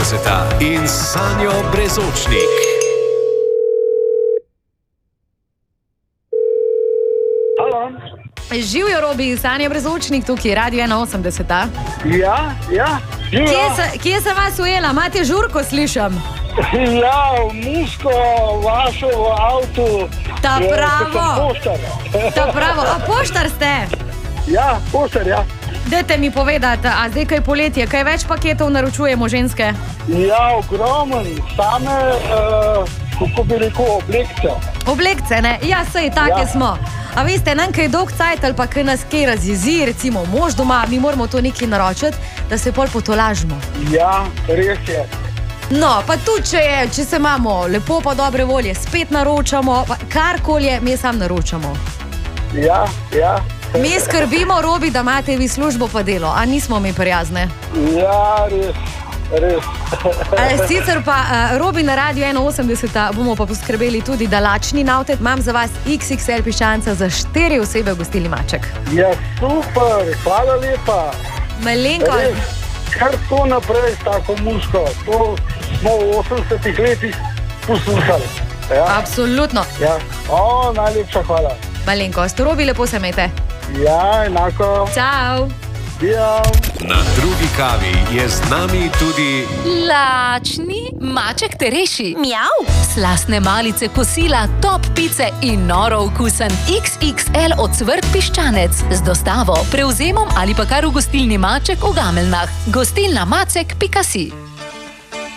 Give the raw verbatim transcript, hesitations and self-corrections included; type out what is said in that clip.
osemdeseta in Sanjo Brezočnik. Halo. Živijo, Robi, Sanja Brezočnik, tukaj je Radio ena osemdeseta. Ja, ja. Kje, se, kje se vas ujela? Imate žurko, slišam? Ja, v Musko, vašo v avtu. Ta pravo. Poštar. Ta pravo. A poštar ste? Ja, poštar, ja. Dajte mi povedati, a zdaj kaj poletje, kaj več paketov naročujemo ženske? Ja, ogromen. Same, uh, kako bi rekel, oblekce. Oblekce, ne? Ja, sej, take Ja. smo. A veste, nam kaj dolg cajt ali pa kaj nas kaj razjezi, recimo mož doma, mi moramo to nekaj naročiti, da se pol potolažimo. Ja, res je. No, pa tudi, če, je, če se imamo lepo pa dobre volje, spet naročamo, pa karkoli je, mi sam naročamo. Ja, ja. Mi skrbimo, Robi, da imate vi službo pa delo, a nismo mi prijazne. Ja, res, res. E, sicer pa, uh, Robi, na Radio ena osemdeseta bomo pa poskrbeli tudi, da lačni navtet. Imam za vas iks iks el piščanca za štiri osebe v gostilni Maček. Ja, super, hvala lepa. Malenko. Res, kar to naprej s tako Musko. To smo v osemdesetih letih poslušali. Ja, Absolutno. ja. O, najlepša hvala. Malenkost. Robi, lepo se imejte. Ja, enako. Čau. Ja. Na drugi kavi je z nami tudi Lačni Maček te reši. Mjav. Slastne malice, kosila, top pice in noro okusen iks iks el ocvrt piščanec. Z dostavo, prevzemom ali pa kar v gostilni Maček v Gameljnah. gostilna macek pika si.